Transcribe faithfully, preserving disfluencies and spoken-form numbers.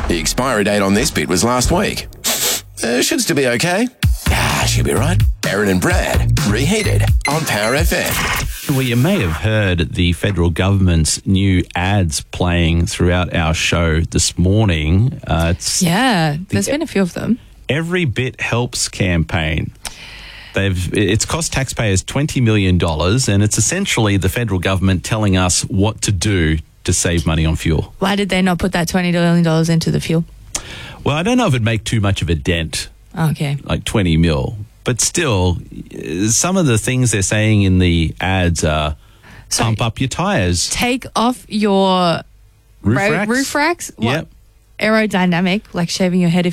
The expiry date on this bid was last week. Uh, should still be okay. Ah, should be right. Aaron and Brad, Reheated on Power F M. Well, you may have heard the federal government's new ads playing throughout our show this morning. Uh, it's Yeah, there's the been a few of them. Every Bit Helps campaign. They've it's cost taxpayers twenty million dollars, and it's essentially the federal government telling us what to do to save money on fuel. Why did they not put that twenty million dollars into the fuel? Well, I don't know if it'd make too much of a dent, Okay. like twenty mil. But still, some of the things they're saying in the ads are So- pump up your tyres, Take off your roof ra- racks. roof racks? What? Yep. Aerodynamic, like shaving your head if